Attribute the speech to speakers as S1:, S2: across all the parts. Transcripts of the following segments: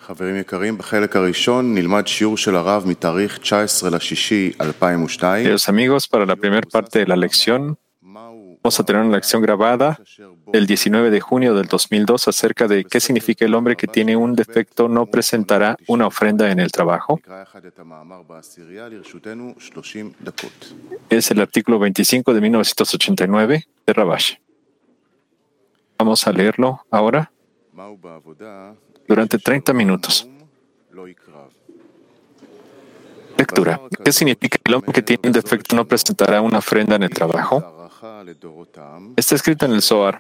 S1: חברים יקרים, בחלק הראשון נלמד שיעור של הרב מתאריך 19/6/2002.
S2: Queridos amigos, para la primera parte de la lección, vamos a tener una lección grabada el 19 de junio del 2002 acerca de qué significa el hombre que tiene un defecto no presentará una ofrenda en el trabajo. Es el artículo 25 de 1989 de Rabash. Vamos a leerlo ahora durante 30 minutos. Lectura. ¿Qué significa el hombre que tiene un defecto no presentará una ofrenda en el trabajo? Está escrito en el Zohar: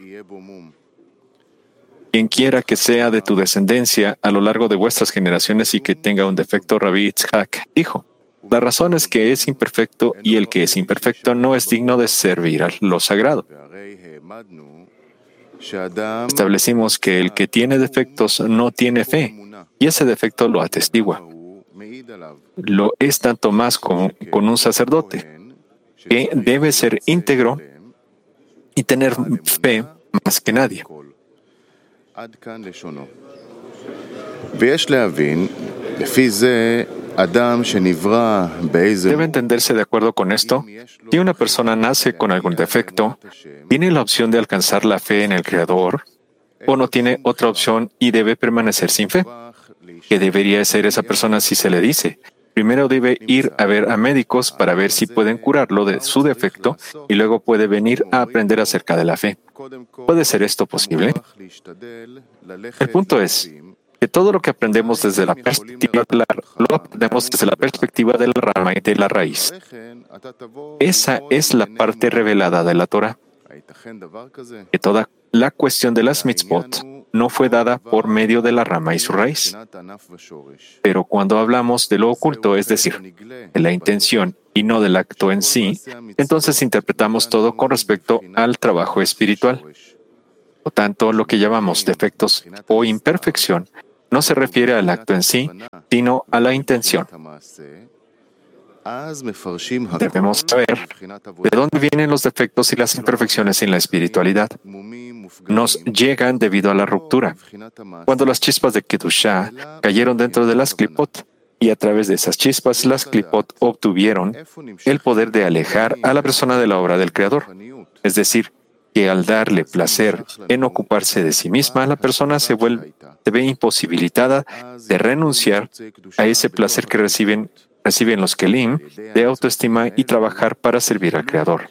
S2: quien quiera que sea de tu descendencia a lo largo de vuestras generaciones y que tenga un defecto, Rabbi Yitzhak dijo: la razón es que es imperfecto y el que es imperfecto no es digno de servir a lo sagrado. Establecimos que el que tiene defectos no tiene fe, y ese defecto lo atestigua. Lo es tanto más con un sacerdote, que debe ser íntegro y tener fe más que nadie. Debe entenderse de acuerdo con esto, si una persona nace con algún defecto, ¿tiene la opción de alcanzar la fe en el Creador o no tiene otra opción y debe permanecer sin fe? ¿Qué debería hacer esa persona si se le dice? Primero debe ir a ver a médicos para ver si pueden curarlo de su defecto y luego puede venir a aprender acerca de la fe. ¿Puede ser esto posible? El punto es que todo lo que aprendemos desde la perspectiva lo aprendemos desde la perspectiva de la rama y de la raíz. Esa es la parte revelada de la Torah. Que toda la cuestión de las mitzvot no fue dada por medio de la rama y su raíz. Pero cuando hablamos de lo oculto, es decir, de la intención y no del acto en sí, entonces interpretamos todo con respecto al trabajo espiritual. Por tanto, lo que llamamos defectos o imperfección no se refiere al acto en sí, sino a la intención. Debemos saber de dónde vienen los defectos y las imperfecciones en la espiritualidad. Nos llegan debido a la ruptura, cuando las chispas de Kedushá cayeron dentro de las klipot, y a través de esas chispas las klipot obtuvieron el poder de alejar a la persona de la obra del Creador. Es decir, que al darle placer en ocuparse de sí misma, la persona se ve imposibilitada de renunciar a ese placer que reciben los kelim de autoestima y trabajar para servir al Creador.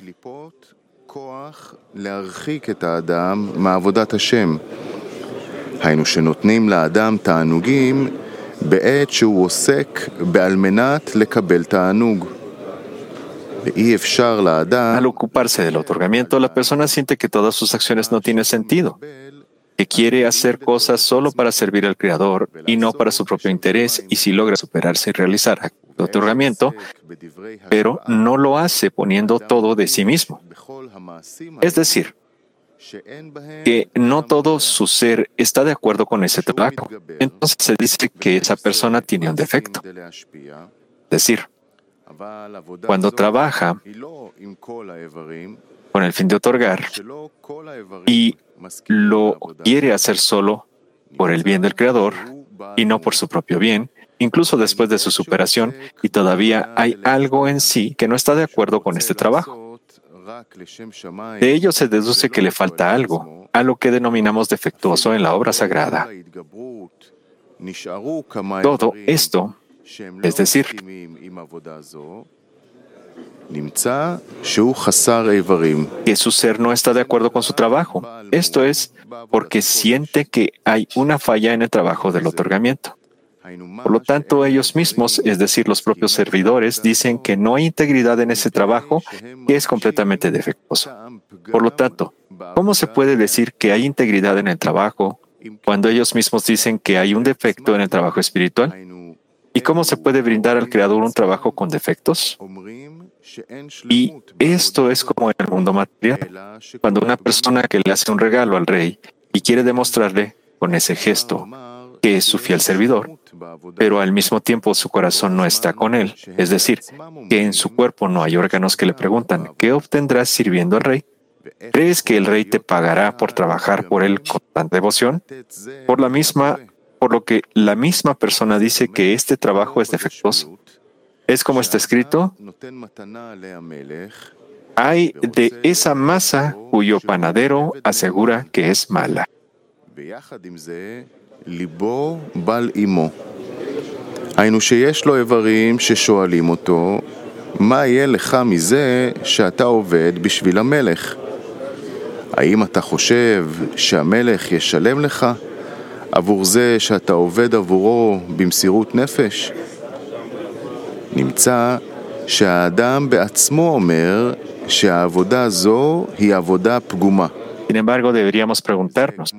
S2: Al ocuparse del otorgamiento, la persona siente que todas sus acciones no tienen sentido, que quiere hacer cosas solo para servir al Creador y no para su propio interés, y si logra superarse y realizar el otorgamiento, pero no lo hace poniendo todo de sí mismo. Es decir, que no todo su ser está de acuerdo con ese trabajo. Entonces se dice que esa persona tiene un defecto. Es decir, cuando trabaja con el fin de otorgar y lo quiere hacer solo por el bien del Creador y no por su propio bien, incluso después de su superación, y todavía hay algo en sí que no está de acuerdo con este trabajo. De ello se deduce que le falta algo, a lo que denominamos defectuoso en la obra sagrada. Todo esto, es decir, que su ser no está de acuerdo con su trabajo. Esto es porque siente que hay una falla en el trabajo del otorgamiento. Por lo tanto, ellos mismos, es decir, los propios servidores, dicen que no hay integridad en ese trabajo, que es completamente defectuoso. Por lo tanto, ¿cómo se puede decir que hay integridad en el trabajo cuando ellos mismos dicen que hay un defecto en el trabajo espiritual? ¿Y cómo se puede brindar al Creador un trabajo con defectos? Y esto es como en el mundo material. Cuando una persona que le hace un regalo al rey y quiere demostrarle con ese gesto que es su fiel servidor, pero al mismo tiempo su corazón no está con él, es decir, que en su cuerpo no hay órganos que le preguntan, ¿qué obtendrás sirviendo al rey? ¿Crees que el rey te pagará por trabajar por él con tanta devoción? por lo que la misma persona dice que este trabajo es defectuoso. Es como está escrito: hay de esa masa cuyo panadero asegura que es mala.
S1: היינו שיש לו איברים ששואלים אותו, מה יהיה לך מזה שאתה עובד בשביל המלך? האם אתה חושב שהמלך ישלם לך עבור זה שאתה עובד עבורו במסירות נפש? נמצא שהאדם בעצמו אומר שהעבודה הזו היא עבודה פגומה.
S2: Sin embargo, deberíamos preguntarnos,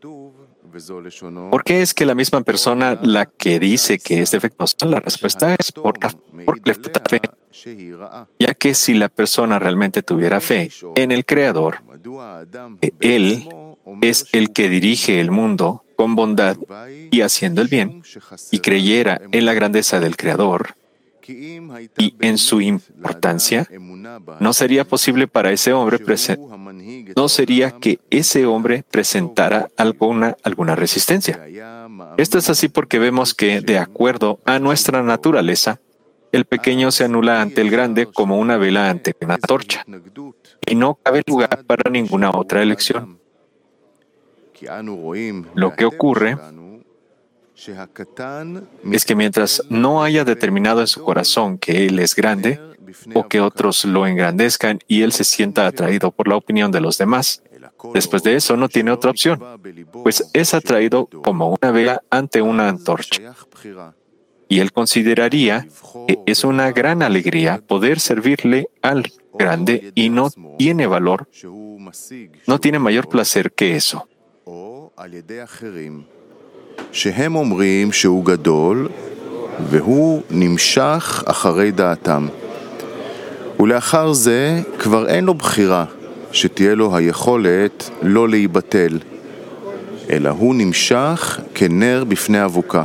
S2: ¿por qué es que la misma persona la que dice que es defectuosa? La respuesta es porque le falta fe, ya que si la persona realmente tuviera fe en el Creador, Él es el que dirige el mundo con bondad y haciendo el bien, y creyera en la grandeza del Creador y en su importancia, no sería posible para ese hombre no sería que ese hombre presentara alguna resistencia. Esto es así porque vemos que, de acuerdo a nuestra naturaleza, el pequeño se anula ante el grande como una vela ante una antorcha, y no cabe lugar para ninguna otra elección. Lo que ocurre es que mientras no haya determinado en su corazón que Él es grande, o que otros lo engrandezcan y Él se sienta atraído por la opinión de los demás, después de eso no tiene otra opción, pues es atraído como una vela ante una antorcha. Y Él consideraría que es una gran alegría poder servirle al grande y no tiene valor, no tiene mayor placer que eso.
S1: שהם אומרים שהוא גדול והוא נמשך אחרי דעתם. ולאחר זה כבר אין לו בחירה שתהיה לו היכולת לא להיבטל, אלא הוא נמשך כנר בפני אבוקה.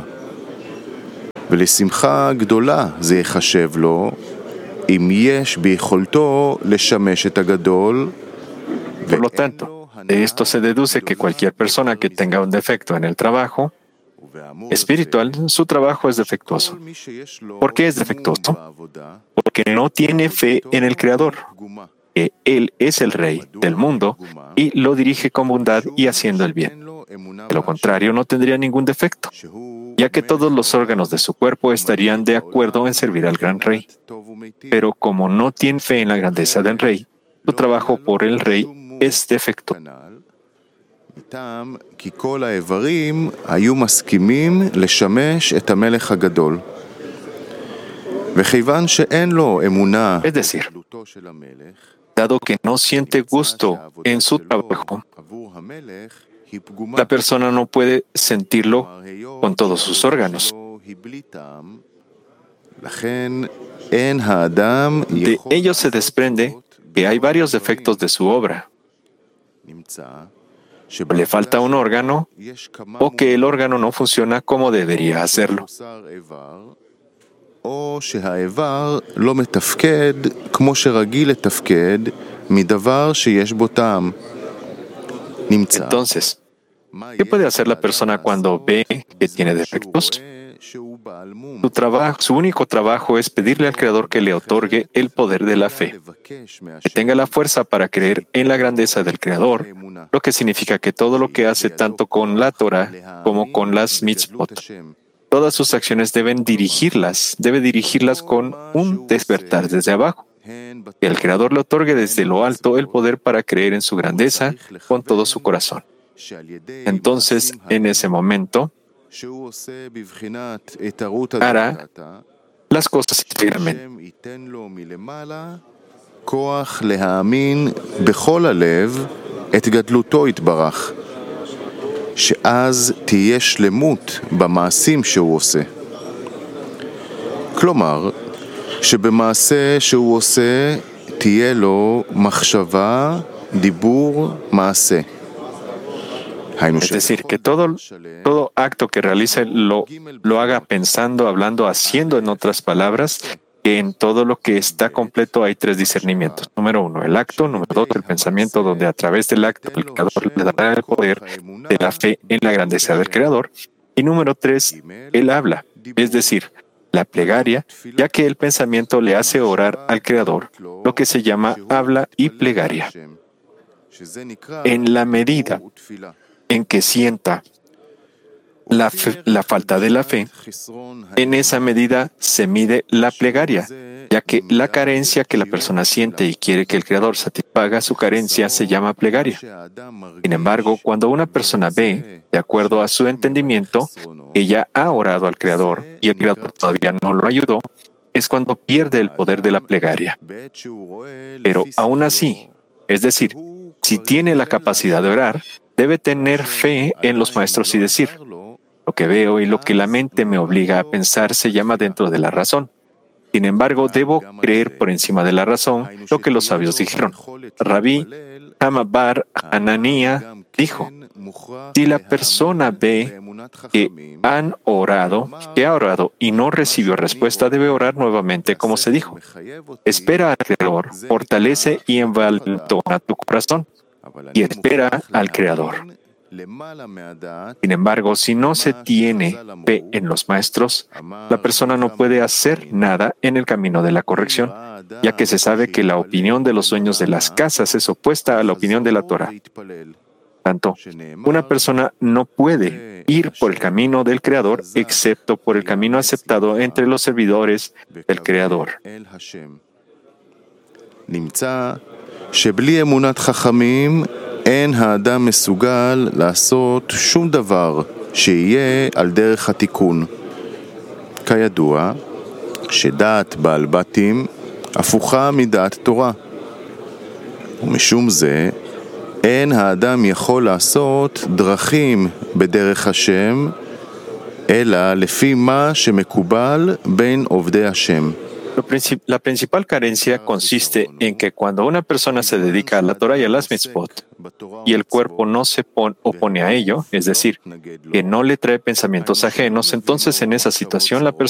S1: ולשמחה גדולה זה יחשב לו אם יש ביכולתו לשמש את הגדול.
S2: Por lo tanto, de esto se deduce que cualquier persona que tenga un defecto en el trabajo espiritual, su trabajo es defectuoso. ¿Por qué es defectuoso? Porque no tiene fe en el Creador, que Él es el Rey del mundo y lo dirige con bondad y haciendo el bien. De lo contrario, no tendría ningún defecto, ya que todos los órganos de su cuerpo estarían de acuerdo en servir al gran Rey. Pero como no tiene fe en la grandeza del Rey, su trabajo por el Rey es defectuoso.
S1: כי כל האיברים היו מסכימים לשמש את המלך הגדול. וכיוון שאין לו אמונה בגדולתו של המלך,
S2: dado que no siente gusto en su trabajo, la persona no puede sentirlo con todos sus órganos. De ello se desprende que hay varios defectos de su obra. Le falta un órgano o que el órgano no funciona como debería hacerlo.
S1: או שהאיבר לא מתפקד כמו שרגיל לתפקד מדבר שיש בו טעם. נמצא.
S2: Entonces, ¿qué puede hacer la persona cuando ve que tiene defectos? Su único trabajo es pedirle al Creador que le otorgue el poder de la fe, que tenga la fuerza para creer en la grandeza del Creador, lo que significa que todo lo que hace tanto con la Torah como con las mitzvot, todas sus acciones debe dirigirlas con un despertar desde abajo. Que el Creador le otorgue desde lo alto el poder para creer en su grandeza con todo su corazón. Entonces, en ese momento, hará las cosas firmemente.
S1: כוח להאמין בכל הלב את גדלותו יתברך, שאז תהיה שלמות במעשים שהוא עושה. כלומר, שבמעשה שהוא עושה תהיה לו מחשבה, דיבור, מעשה.
S2: Es decir, que todo acto que realice lo haga pensando, hablando, haciendo, en otras palabras, que en todo lo que está completo hay tres discernimientos. Número uno, el acto. Número dos, el pensamiento, donde a través del acto el Creador le dará el poder de la fe en la grandeza del Creador. Y número 3, él habla, es decir, la plegaria, ya que el pensamiento le hace orar al Creador, lo que se llama habla y plegaria. En la medida en que sienta la falta de la fe, en esa medida se mide la plegaria, ya que la carencia que la persona siente y quiere que el Creador satisfaga su carencia se llama plegaria. Sin embargo, cuando una persona ve, de acuerdo a su entendimiento, que ella ha orado al Creador y el Creador todavía no lo ayudó, es cuando pierde el poder de la plegaria. Pero aún así, es decir, si tiene la capacidad de orar, debe tener fe en los maestros y decir, lo que veo y lo que la mente me obliga a pensar se llama dentro de la razón. Sin embargo, debo creer por encima de la razón lo que los sabios dijeron. Rabí Hama bar Hananía dijo, si la persona ve que ha orado y no recibió respuesta, debe orar nuevamente como se dijo. Espera al Creador, fortalece y envalentona tu corazón y espera al Creador. Sin embargo, si no se tiene fe en los maestros, la persona no puede hacer nada en el camino de la corrección, ya que se sabe que la opinión de los dueños de las casas es opuesta a la opinión de la Torah. Tanto, una persona no puede ir por el camino del Creador excepto por el camino aceptado entre los servidores del Creador.
S1: אין האדם מסוגל לעשות שום דבר שיהיה על דרך התיקון. כידוע, שדעת בעל בתים הפוכה מדעת תורה. ומשום זה, אין האדם יכול לעשות דרכים בדרך השם, אלא לפי מה שמקובל בין עובדי השם.
S2: La principal carencia consiste en que cuando una persona se dedica a la Torah y a las mitzvot, y el cuerpo no se opone a ello, es decir, que no le trae pensamientos ajenos, entonces en esa situación la persona